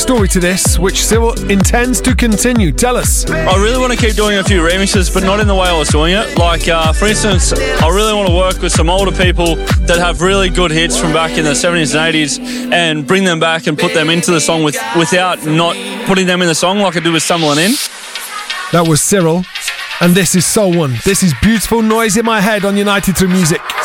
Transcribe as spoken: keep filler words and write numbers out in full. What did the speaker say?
backstory to this, which Cyril intends to continue. Tell us. I really want to keep doing a few remixes, but not in the way I was doing it. Like, uh, for instance, I really want to work with some older people that have really good hits from back in the seventies and eighties and bring them back and put them into the song with, without not putting them in the song like I do with Stumbling In. That was Cyril, and this is Soul One. This is Beautiful Noise in My Head on United Through Music.